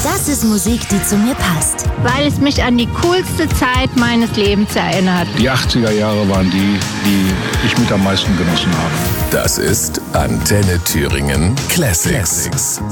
Das ist Musik, die zu mir passt. Weil es mich an die coolste Zeit meines Lebens erinnert. Die 80er Jahre waren die ich mit am meisten genossen habe. Das ist Antenne Thüringen Classics.